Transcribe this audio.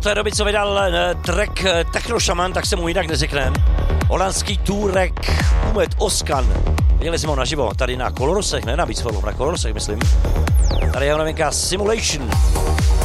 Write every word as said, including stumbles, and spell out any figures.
té doby, co vydal track Techno Shaman, tak se mu jinak neřekne. Holandský Turek Umet Oskan. Viděli jsme ho naživo, tady na Kolorosech, ne na Beats for Love, na Kolorosech, myslím. Tady je jeho novinka Simulation.